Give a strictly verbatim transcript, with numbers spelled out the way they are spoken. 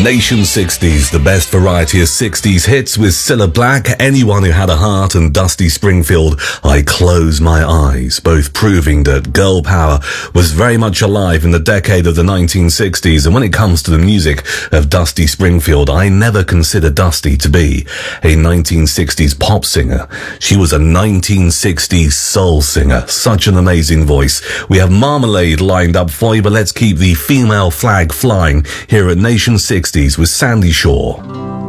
Nation sixties, the best variety of sixties hits with Cilla Black, Anyone Who Had a Heart, and Dusty Springfield, I Close My Eyes, both proving that girl power was very much alive in the decade of the nineteen sixties. And when it comes to the music of Dusty Springfield, I never consider Dusty to be a nineteen sixties pop singer. She was a nineteen sixties soul singer. Such an amazing voice. We have Marmalade lined up for you, but let's keep the female flag flying here at Nation sixties with Sandy Shaw.